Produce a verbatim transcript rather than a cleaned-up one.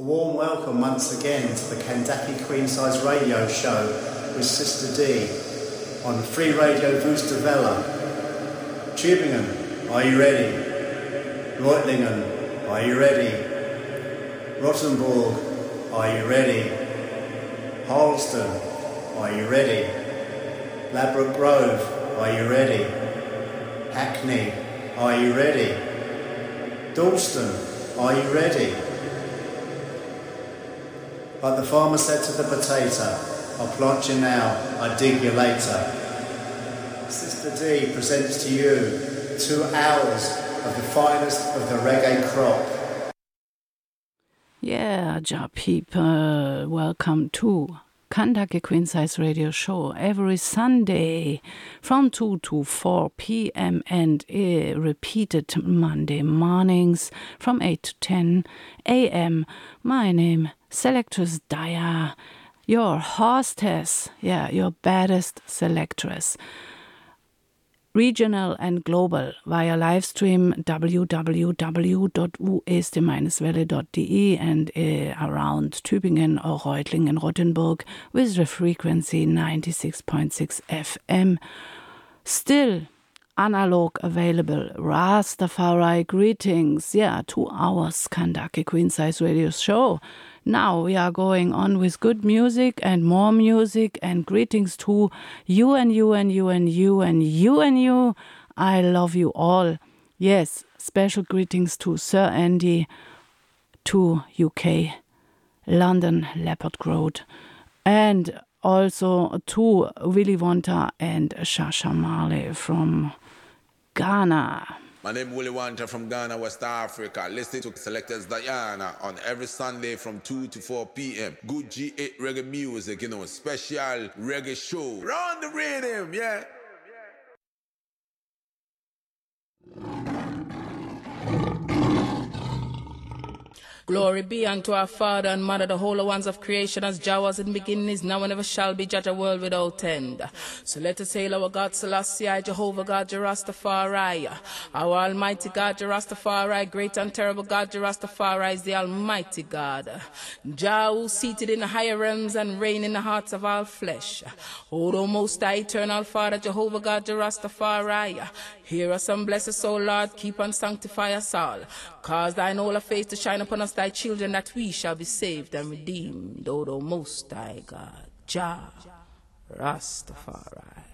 A warm welcome once again to the Kandaki Queen Size Radio Show with Sister D on Free Radio Wusterwelle. Tübingen, are you ready? Reutlingen, are you ready? Rottenburg, are you ready? Harleston, are you ready? Ladbroke Grove, are you ready? Hackney, are you ready? Dalston, are you ready? Like the farmer said to the potato, I'll plant you now, I dig you later. Sister D presents to you two hours of the finest of the reggae crop. Yeah, ja people, welcome to Kandaki Queen Size Radio Show every Sunday from two to four p.m. and uh, repeated Monday mornings from eight to ten a.m. My name Selectress Daya, your hostess, yeah, your baddest selectress. Regional and global via live stream w w w dot u este welle dot d e and uh, around Tübingen or Reutlingen, Rottenburg with the frequency ninety-six point six F M. Still analog available. Rastafari greetings. Yeah, two hours Kandaki Queen Size Radio Show. Now we are going on with good music and more music and greetings to you and you and you and you and you and you. I love you all. Yes, special greetings to Sir Andy, to U K, London, Leopard Road, and also to Willy Wonta and Shasha Marley from Ghana. My name is Willy Wonta from Ghana, West Africa. Listen to Selectors Diana on every Sunday from two to four p.m. Good G eight reggae music, you know, special reggae show. Run the rhythm, yeah. Glory be unto our Father and Mother, the holy ones of creation, as Jah was in the beginning, is now, and ever shall be, judge a world without end. So let us hail our God Selassie, Jehovah God, Rastafari. Our Almighty God, Rastafari, great and terrible God, Rastafari is the Almighty God. Jah, who seated in the higher realms and reign in the hearts of all flesh. O thou most high, eternal Father, Jehovah God, Rastafari. Hear us and bless us, O Lord, keep and sanctify us all. Cause thine holy face to shine upon us, thy children, that we shall be saved and redeemed, O thou most high God, Jah Rastafari.